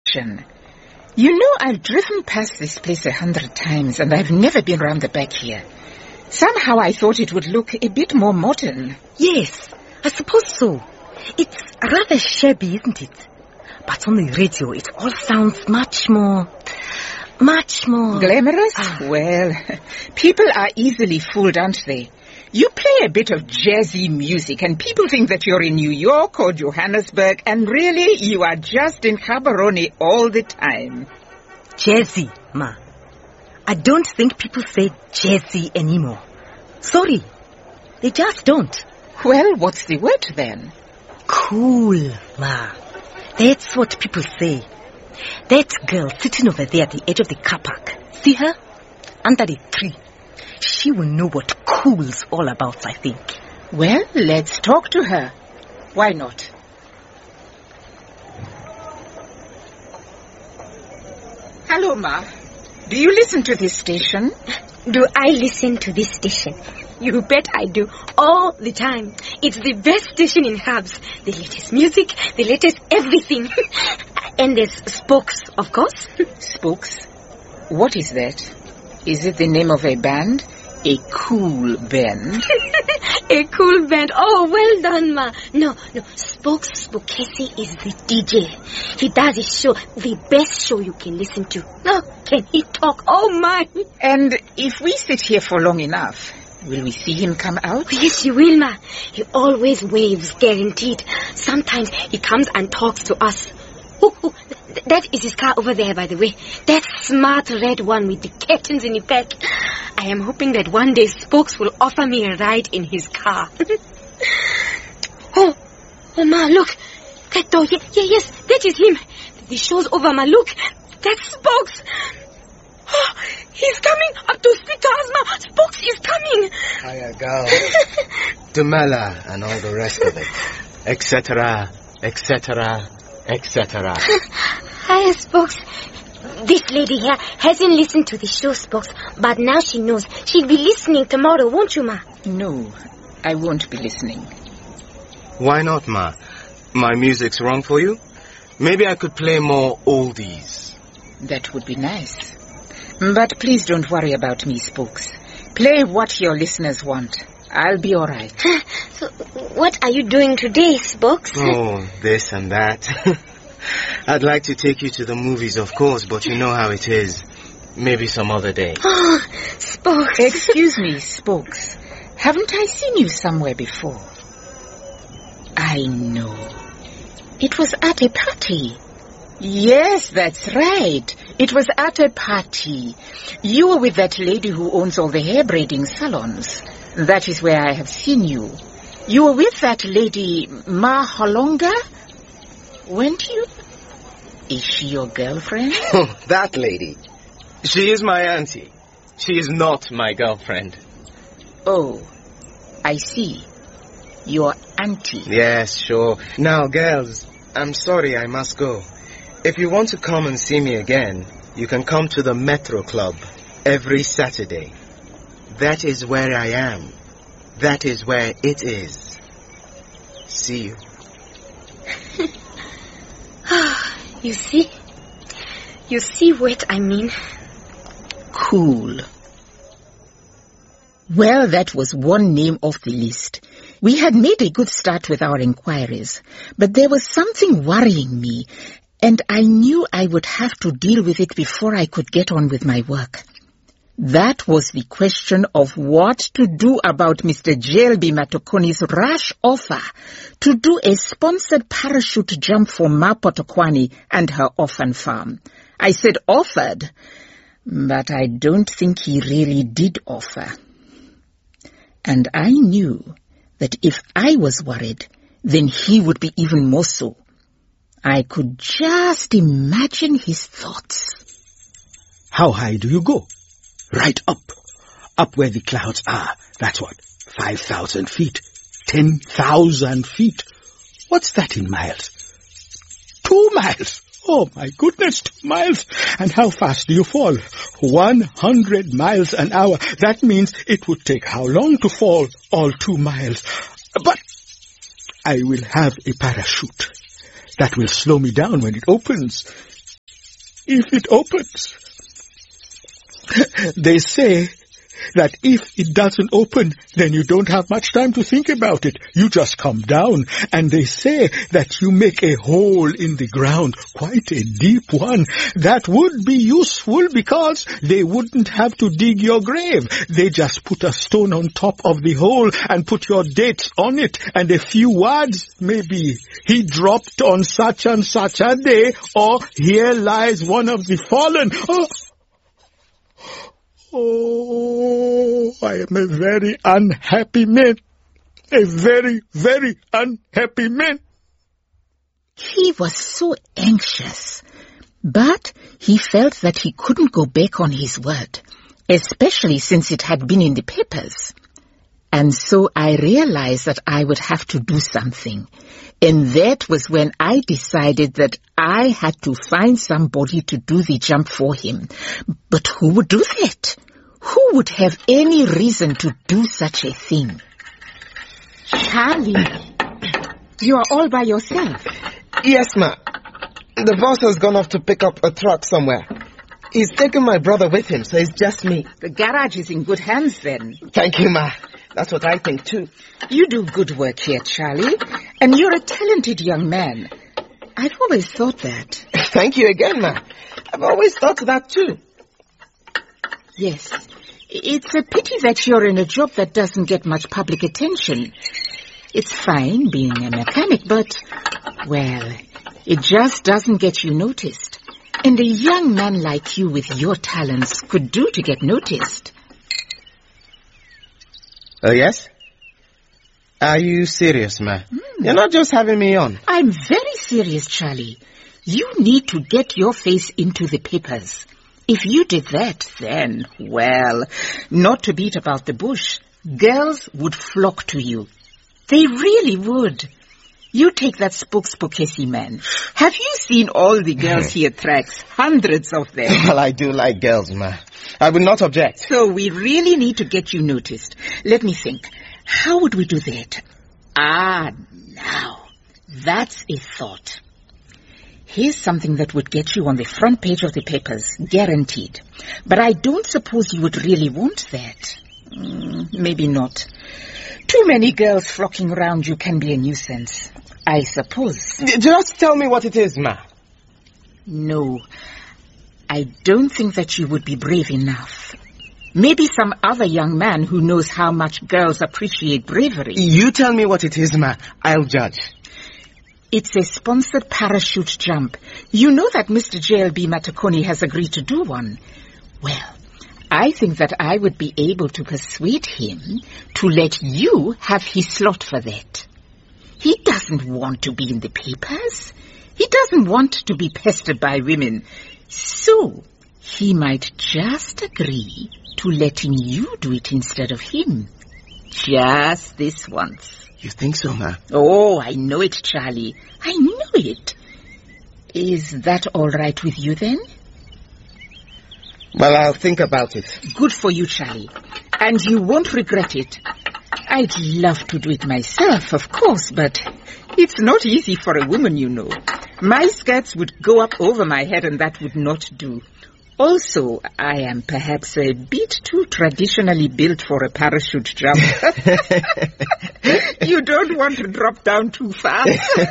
You know, I've driven past this place 100 times and I've never been round the back here. Somehow I thought it would look a bit more modern. Yes, I suppose so. It's rather shabby, isn't it? But on the radio, it all sounds much more... Glamorous? Well, people are easily fooled, aren't they? You play a bit of jazzy music and people think that you're in New York or Johannesburg, and really you are just in Gaborone all the time. Jazzy, Ma. I don't think people say jazzy anymore. Sorry, they just don't. Well, what's the word then? Cool, Ma. That's what people say. That girl sitting over there at the edge of the car park, see her? Under the tree. She will know what cool's all about, I think. Well, let's talk to her. Why not? Hello, Ma. Do you listen to this station? Do I listen to this station? You bet I do. All the time. It's the best station in Hubs. The latest music, the latest everything. And there's Spokes, of course. Spokes? What is that? Is it the name of a band? A cool band? A cool band. Oh, well done, Ma. No. Spokes Spokesi is the DJ. He does his show, the best show you can listen to. Oh, can he talk? Oh, my. And if we sit here for long enough, will we see him come out? Yes, you will, Ma. He always waves, guaranteed. Sometimes he comes and talks to us. Oh, that is his car over there, by the way. That smart red one with the curtains in the back. I am hoping that one day Spokes will offer me a ride in his car. Oh, Ma, look. That door. Yes, that is him. The show's over, Ma. Look, that's Spokes. Oh, he's coming up to speak to us, Ma. Spokes is coming. Hiya, girl. Dumela and all the rest of it. Etc., etc., etc. Hiya, Spokes. This lady here hasn't listened to the show, Spokes, but now she knows. She'll be listening tomorrow, won't you, Ma? No, I won't be listening. Why not, Ma? My music's wrong for you? Maybe I could play more oldies. That would be nice. But please don't worry about me, Spokes. Play what your listeners want. I'll be all right. So, what are you doing today, Spokes? Oh, this and that. I'd like to take you to the movies, of course, but you know how it is. Maybe some other day. Oh, Spokes. Excuse me, Spokes. Haven't I seen you somewhere before? I know. It was at a party. Yes, that's right. It was at a party. You were with that lady who owns all the hair braiding salons. That is where I have seen you. You were with that lady, Ma Holonga? Weren't you? Is she your girlfriend? Oh, that lady. She is my auntie. She is not my girlfriend. Oh, I see. Your auntie. Yes, sure. Now, girls, I'm sorry, I must go. If you want to come and see me again, you can come to the Metro Club every Saturday. That is where I am. That is where it is. See you. You see? You see what I mean? Cool. Well, that was one name off the list. We had made a good start with our inquiries, but there was something worrying me, and I knew I would have to deal with it before I could get on with my work. That was the question of what to do about Mr. JLB Matokoni's rash offer to do a sponsored parachute jump for Ma Potokwane and her orphan farm. I said offered, but I don't think he really did offer. And I knew that if I was worried, then he would be even more so. I could just imagine his thoughts. How high do you go? Right up. Up where the clouds are. That's what? 5,000 feet. 10,000 feet. What's that in miles? 2 miles. Oh, my goodness, 2 miles. And how fast do you fall? 100 miles an hour. That means it would take how long to fall all 2 miles? But I will have a parachute. That will slow me down when it opens. if it opens. They say that if it doesn't open, then you don't have much time to think about it. You just come down, and they say that you make a hole in the ground, quite a deep one. That would be useful because they wouldn't have to dig your grave. They just put a stone on top of the hole and put your dates on it and a few words, maybe. He dropped on such and such a day, or here lies one of the fallen. Oh, I am a very unhappy man. A very, very unhappy man. He was so anxious, but he felt that he couldn't go back on his word, especially since it had been in the papers. And so I realized that I would have to do something. And that was when I decided that I had to find somebody to do the jump for him. But who would do that? Who would have any reason to do such a thing? Charlie, you are all by yourself. Yes, ma. The boss has gone off to pick up a truck somewhere. He's taken my brother with him, so it's just me. The garage is in good hands then. Thank you, ma. That's what I think too. You do good work here, Charlie. And you're a talented young man. I've always thought that. Thank you again, ma. I've always thought that too. Yes. It's a pity that you're in a job that doesn't get much public attention. It's fine being a mechanic, but, well, it just doesn't get you noticed. And a young man like you with your talents could do to get noticed. Oh, yes? Are you serious, ma? You're not just having me on. I'm very serious, Charlie. You need to get your face into the papers. If you did that, then, well, not to beat about the bush, girls would flock to you. They really would. You take that Spokesy man. Have you seen all the girls he attracts? Hundreds of them. Well, I do like girls, ma. I would not object. So we really need to get you noticed. Let me think. How would we do that? Now, that's a thought. Here's something that would get you on the front page of the papers, guaranteed. But I don't suppose you would really want that. Maybe not. Too many girls flocking around you can be a nuisance, I suppose. Just tell me what it is, ma. No, I don't think that you would be brave enough. Maybe some other young man who knows how much girls appreciate bravery. You tell me what it is, ma. I'll judge. It's a sponsored parachute jump. You know that Mr. JLB Matakoni has agreed to do one. Well, I think that I would be able to persuade him to let you have his slot for that. He doesn't want to be in the papers. He doesn't want to be pestered by women. So, he might just agree to letting you do it instead of him. Just this once. You think so, ma? Oh, I know it, Charlie. I know it. Is that all right with you then? Well, I'll think about it. Good for you, Charlie. And you won't regret it. I'd love to do it myself, of course, but it's not easy for a woman, you know. My skirts would go up over my head and that would not do. Also, I am perhaps a bit too traditionally built for a parachute jump. You don't want to drop down too fast.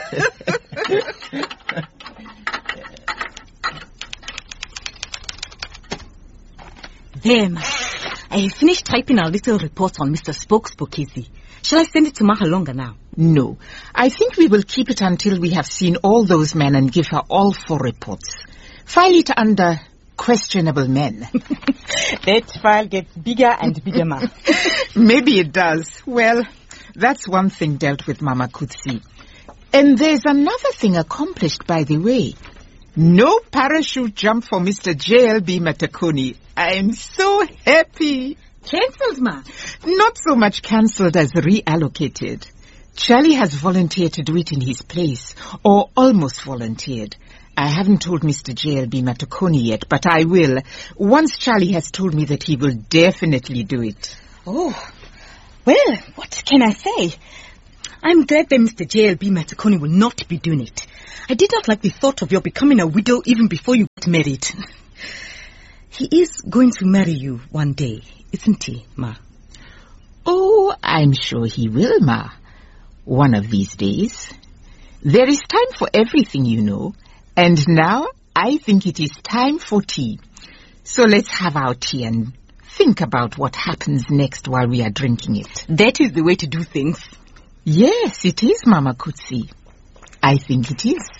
There, ma. I have finished typing our little report on Mr. Spokesy. Shall I send it to Mahalonga now? No. I think we will keep it until we have seen all those men and give her all 4 reports. File it under questionable men. That file gets bigger and bigger, ma. Maybe it does. Well, that's one thing dealt with, Mama Kutsi. And there's another thing accomplished, by the way. No parachute jump for Mr. JLB Matakoni. I'm so happy. Cancelled, ma. Not so much cancelled as reallocated. Charlie has volunteered to do it in his place, or almost volunteered. I haven't told Mr. JLB Matakoni yet, but I will, once Charlie has told me that he will definitely do it. Oh, well, what can I say? I'm glad that Mr. JLB Matakoni will not be doing it. I did not like the thought of your becoming a widow even before you got married. He is going to marry you one day, isn't he, Ma? Oh, I'm sure he will, Ma. One of these days. There is time for everything, you know. And now, I think it is time for tea. So let's have our tea and think about what happens next while we are drinking it. That is the way to do things. Yes, it is, Mama Kutsi. I think it is.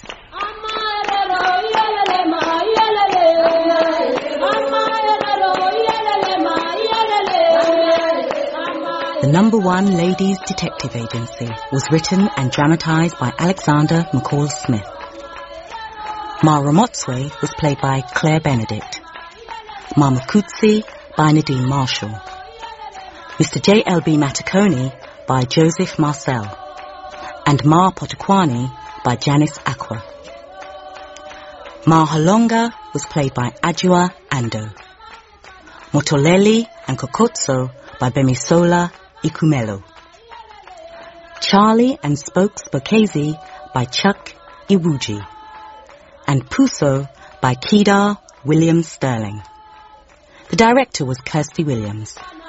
The #1 Ladies Detective Agency was written and dramatized by Alexander McCall Smith. Ma Ramotswe was played by Claire Benedict. Mama Kutsi by Nadine Marshall. Mr. J.L.B. Matakoni by Joseph Marcel. And Ma Potokwani by Janice Aqua. Ma Halonga was played by Adjua Ando. Motoleli and Kokotso by Bemisola Ikumelo. Charlie and Spokes Bokezi by Chuck Iwuji. And Puso by Kedar Williams Sterling. The director was Kirsty Williams.